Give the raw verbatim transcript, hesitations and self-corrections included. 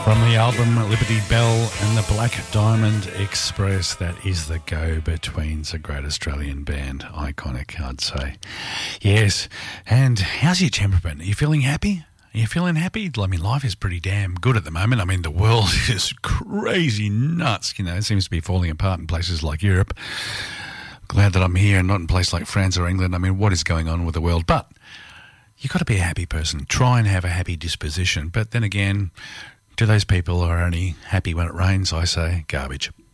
From the album Liberty Bell and the Black Diamond Express, that is the Go-Betweens, a great Australian band. Iconic, I'd say. Yes, and how's your temperament? Are you feeling happy? Are you feeling happy? I mean, life is pretty damn good at the moment. I mean, the world is crazy nuts, you know. It seems to be falling apart in places like Europe. Glad that I'm here and not in a place like France or England. I mean, what is going on with the world? But you've got to be a happy person. Try and have a happy disposition. But then again, to those people who are only happy when it rains, I say garbage.